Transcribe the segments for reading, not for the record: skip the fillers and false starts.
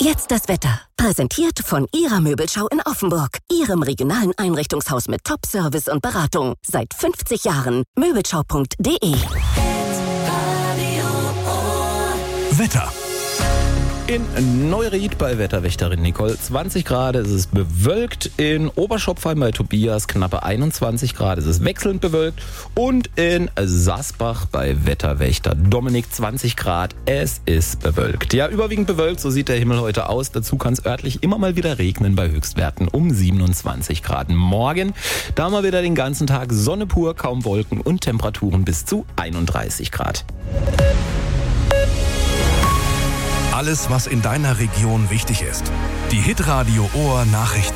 Jetzt das Wetter. Präsentiert von Ihrer Möbelschau in Offenburg. Ihrem regionalen Einrichtungshaus mit Top-Service und Beratung. Seit 50 Jahren. Möbelschau.de. Wetter. In Neuried bei Wetterwächterin Nicole 20 Grad, es ist bewölkt. In Oberschopfheim bei Tobias knappe 21 Grad, es ist wechselnd bewölkt. Und in Sasbach bei Wetterwächter Dominik 20 Grad, es ist bewölkt. Ja, überwiegend bewölkt, so sieht der Himmel heute aus. Dazu kann es örtlich immer mal wieder regnen bei Höchstwerten um 27 Grad. Morgen, da haben wir wieder den ganzen Tag Sonne pur, kaum Wolken und Temperaturen bis zu 31 Grad. Alles, was in deiner Region wichtig ist. Die Hitradio Ohr Nachrichten.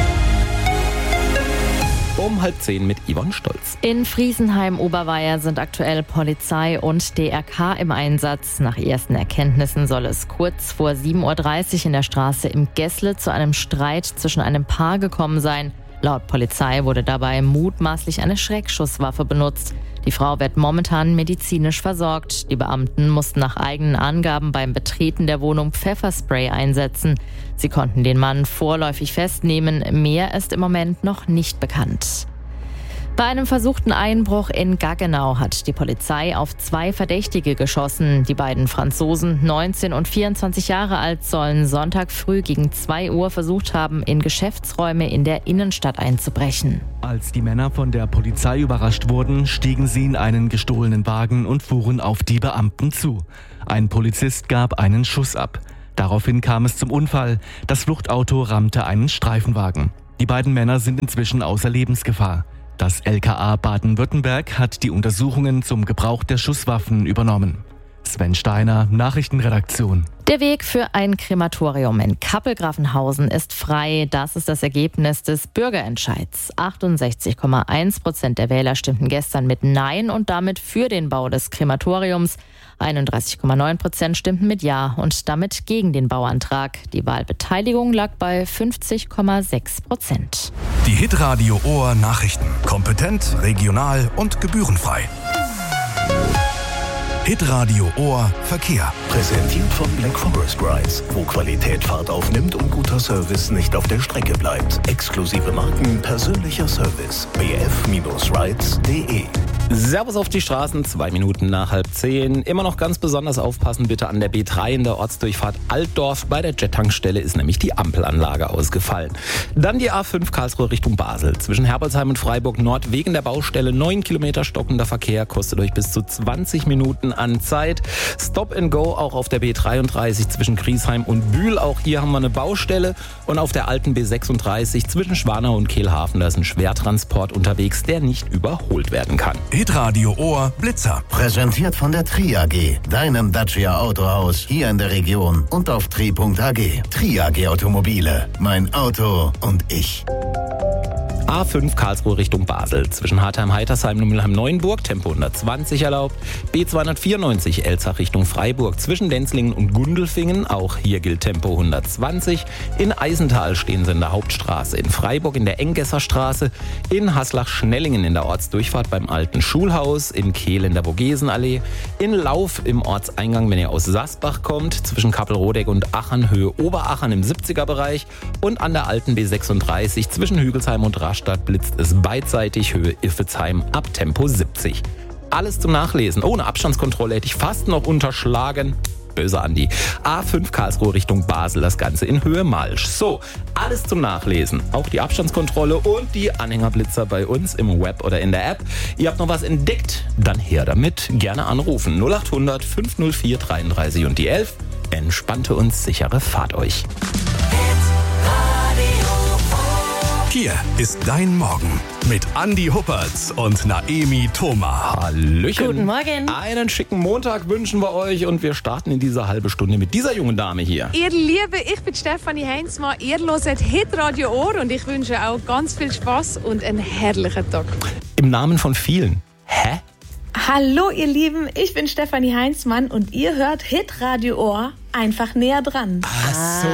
Um 9:30 mit Yvonne Stolz. In Friesenheim-Oberweier sind aktuell Polizei und DRK im Einsatz. Nach ersten Erkenntnissen soll es kurz vor 7:30 Uhr in der Straße im Gessle zu einem Streit zwischen einem Paar gekommen sein. Laut Polizei wurde dabei mutmaßlich eine Schreckschusswaffe benutzt. Die Frau wird momentan medizinisch versorgt. Die Beamten mussten nach eigenen Angaben beim Betreten der Wohnung Pfefferspray einsetzen. Sie konnten den Mann vorläufig festnehmen. Mehr ist im Moment noch nicht bekannt. Bei einem versuchten Einbruch in Gaggenau hat die Polizei auf 2 Verdächtige geschossen. Die beiden Franzosen, 19 und 24 Jahre alt, sollen Sonntag früh gegen 2 Uhr versucht haben, in Geschäftsräume in der Innenstadt einzubrechen. Als die Männer von der Polizei überrascht wurden, stiegen sie in einen gestohlenen Wagen und fuhren auf die Beamten zu. Ein Polizist gab einen Schuss ab. Daraufhin kam es zum Unfall. Das Fluchtauto rammte einen Streifenwagen. Die beiden Männer sind inzwischen außer Lebensgefahr. Das LKA Baden-Württemberg hat die Untersuchungen zum Gebrauch der Schusswaffen übernommen. Sven Steiner, Nachrichtenredaktion. Der Weg für ein Krematorium in Kappel-Grafenhausen ist frei. Das ist das Ergebnis des Bürgerentscheids. 68,1% der Wähler stimmten gestern mit Nein und damit für den Bau des Krematoriums. 31,9% stimmten mit Ja und damit gegen den Bauantrag. Die Wahlbeteiligung lag bei 50,6%. Die Hitradio Ohr Nachrichten. Kompetent, regional und gebührenfrei. Hitradio Ohr Verkehr. Präsentiert von Black Forest Rides, wo Qualität Fahrt aufnimmt und guter Service nicht auf der Strecke bleibt. Exklusive Marken, persönlicher Service. bf-rides.de. Servus auf die Straßen, 2 Minuten nach 9:30. Immer noch ganz besonders aufpassen bitte an der B3 in der Ortsdurchfahrt Altdorf. Bei der Jet-Tankstelle ist nämlich die Ampelanlage ausgefallen. Dann die A5 Karlsruhe Richtung Basel. Zwischen Herbolzheim und Freiburg Nord wegen der Baustelle 9 Kilometer stockender Verkehr. Kostet euch bis zu 20 Minuten an Zeit. Stop and Go auch auf der B33 zwischen Griesheim und Bühl. Auch hier haben wir eine Baustelle. Und auf der alten B36 zwischen Schwanau und Kehlhafen, da ist ein Schwertransport unterwegs, der nicht überholt werden kann. Hitradio Ohr Blitzer. Präsentiert von der Tri AG, deinem Dacia Autohaus hier in der Region und auf tri.ag. Tri AG Automobile, mein Auto und ich. A5 Karlsruhe Richtung Basel. Zwischen Hartheim-Heitersheim und Mülheim-Neuenburg Tempo 120 erlaubt. B294 Elzach Richtung Freiburg zwischen Denzlingen und Gundelfingen. Auch hier gilt Tempo 120. In Eisental stehen sie in der Hauptstraße. In Freiburg in der Enggesser Straße. In Haslach-Schnellingen in der Ortsdurchfahrt beim alten Schulhaus. In Kehl in der Vogesenallee. In Lauf im Ortseingang, wenn ihr aus Sasbach kommt. Zwischen Kappelrodeck und Achern Höhe Oberachern im 70er-Bereich. Und an der alten B36 zwischen Hügelsheim und Rastatt blitzt es beidseitig Höhe Iffezheim ab Tempo 70. Alles zum Nachlesen. Ohne Abstandskontrolle hätte ich fast noch unterschlagen. Böse Andi. A5 Karlsruhe Richtung Basel, das Ganze in Höhe Malsch. So, alles zum Nachlesen. Auch die Abstandskontrolle und die Anhängerblitzer bei uns im Web oder in der App. Ihr habt noch was entdeckt? Dann her damit. Gerne anrufen. 0800 504 33 und die 11. Entspannte und sichere Fahrt euch. Hier ist dein Morgen mit Andi Huppertz und Naemi Thoma. Hallöchen. Guten Morgen. Einen schicken Montag wünschen wir euch und wir starten in dieser halbe Stunde mit dieser jungen Dame hier. Ihr Lieben, ich bin Stefanie Heinzmann, ihr hört Hitradio Ohr und ich wünsche auch ganz viel Spaß und einen herrlichen Tag. Im Namen von vielen. Hä? Hallo ihr Lieben, ich bin Stefanie Heinzmann und ihr hört Hitradio Ohr einfach näher dran. Ach so.